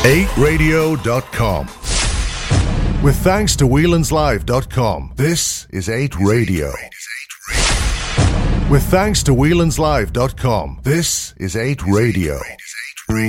8radio.com. With thanks to Whelan'sLive.com, this is 8 Radio. With thanks to Whelan'sLive.com, this is 8 Radio.